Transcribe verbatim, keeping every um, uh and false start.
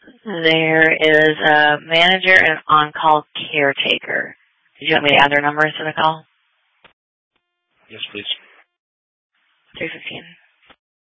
There is a manager and on-call caretaker. Did you want me to add their numbers to the call? Yes, please. three fifteen.